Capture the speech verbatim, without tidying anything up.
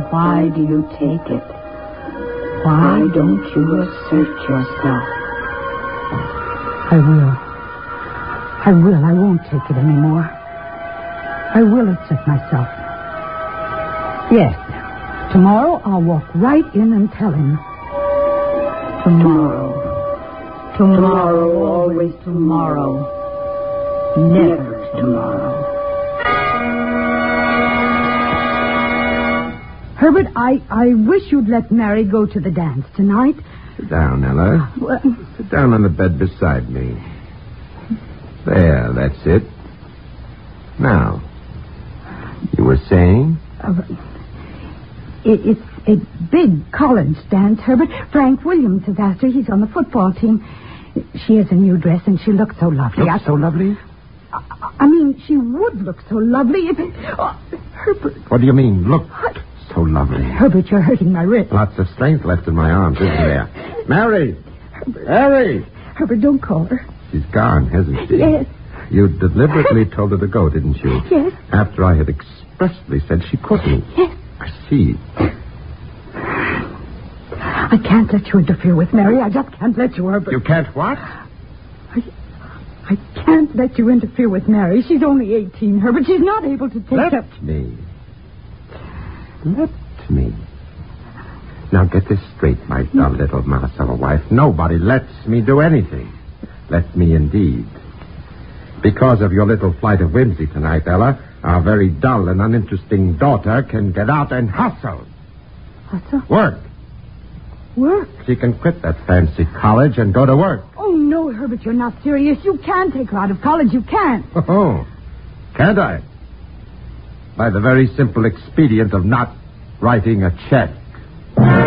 why do you take it? Why don't you assert yourself? I will. I will. I won't take it anymore. I will assert myself. Yes. Tomorrow I'll walk right in and tell him. Tomorrow. Tomorrow, always tomorrow. Never tomorrow. Herbert, I, I wish you'd let Mary go to the dance tonight. Sit down, Ella. Well, Sit down on the bed beside me. There, that's it. Now, you were saying? Uh, it, it's a big college dance, Herbert. Frank Williams has asked her. He's on the football team. She has a new dress, and she looks so lovely. Looks I, so lovely? I, I mean, she would look so lovely if... Oh, Herbert. What do you mean, look so lovely? Herbert, you're hurting my wrist. Lots of strength left in my arms, isn't there? Mary! Herbert. Mary! Herbert, don't call her. She's gone, hasn't she? Yes. You deliberately told her to go, didn't you? Yes. After I had expressly said she couldn't. Yes. I see. I can't let you interfere with Mary. I just can't let you, Herbert. You can't what? I, I can't let you interfere with Mary. She's only eighteen, Herbert. She's not able to take Let up... me. Let me. Now get this straight, my dull little Marcella wife. Nobody lets me do anything. Let me indeed. Because of your little flight of whimsy tonight, Ella, our very dull and uninteresting daughter can get out and hustle. Hustle? Work. Work? She can quit that fancy college and go to work. Oh, no, Herbert, you're not serious. You can take her out of college. You can't. Oh, can't I? By the very simple expedient of not writing a check.